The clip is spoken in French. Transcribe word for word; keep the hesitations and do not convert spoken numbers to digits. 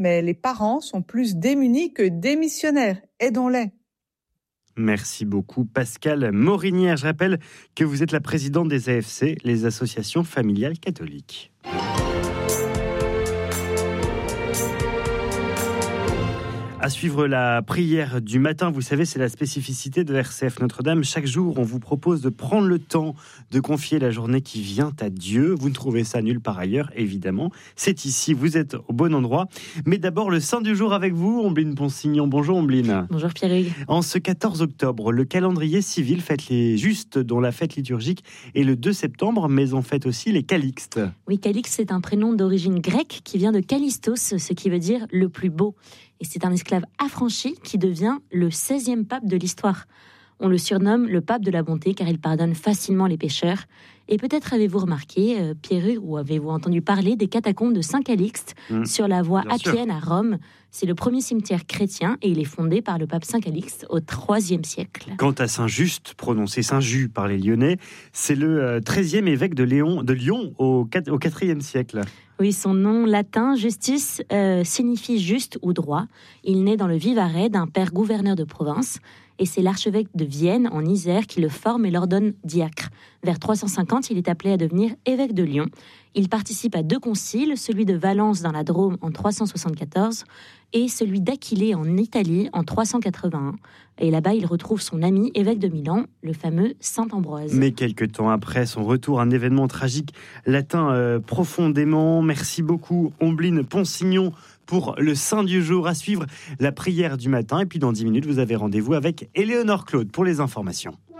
Mais les parents sont plus démunis que démissionnaires. Aidons-les. Merci beaucoup Pascal Morinière. Je rappelle que vous êtes la présidente des A F C, les associations familiales catholiques. À suivre la prière du matin, vous savez, c'est la spécificité de R C F Notre-Dame. Chaque jour, on vous propose de prendre le temps de confier la journée qui vient à Dieu. Vous ne trouvez ça nulle part ailleurs, évidemment. C'est ici, vous êtes au bon endroit. Mais d'abord, le saint du jour avec vous, Ombline Ponsignon. Bonjour Ombline. Bonjour Pierre-Hugues. En ce quatorze octobre, le calendrier civil fête les justes, dont la fête liturgique est le deux septembre, mais on fête aussi les calixtes. Oui, Calixte, c'est un prénom d'origine grecque qui vient de Callistos, ce qui veut dire le plus beau. Et c'est un esclave affranchi qui devient le seizième pape de l'histoire. On le surnomme le pape de la bonté car il pardonne facilement les pécheurs. Et peut-être avez-vous remarqué, euh, Pierre, ou avez-vous entendu parler des catacombes de Saint-Calixte mmh, sur la voie Appienne à Rome. C'est le premier cimetière chrétien et il est fondé par le pape Saint-Calixte au troisième siècle. Quant à Saint-Just, prononcé Saint-Just par les Lyonnais, c'est le treizième évêque de, Léon, de Lyon au quatrième siècle. Oui, son nom latin, Justus, euh, signifie juste ou droit. Il naît dans le Vivarais d'un père gouverneur de province. Et c'est l'archevêque de Vienne, en Isère, qui le forme et l'ordonne diacre. Vers trois cent cinquante, il est appelé à devenir évêque de Lyon. Il participe à deux conciles, celui de Valence dans la Drôme en trois cent soixante-quatorze et celui d'Aquilée en Italie en trois cent quatre-vingt-un. Et là-bas, il retrouve son ami évêque de Milan, le fameux Saint Ambroise. Mais quelques temps après son retour, un événement tragique l'atteint euh, profondément. Merci beaucoup, Ombline Ponsignon, pour le Saint du jour. À suivre la prière du matin. Et puis dans dix minutes, vous avez rendez-vous avec Éléonore Claude pour les informations.